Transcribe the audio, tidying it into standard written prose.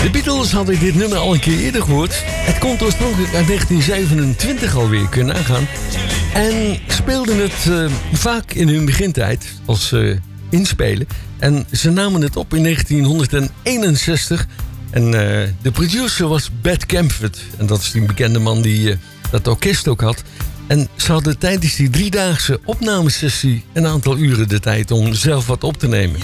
De Beatles hadden dit nummer al een keer eerder gehoord. Het komt oorspronkelijk uit 1927 alweer, kun je nagaan. En speelden het vaak in hun begintijd als inspelen. En ze namen het op in 1961. En de producer was Bert Kaempfert. En dat is die bekende man die dat orkest ook had. En ze hadden tijdens die 3-daagse opnamesessie een aantal uren de tijd om zelf wat op te nemen.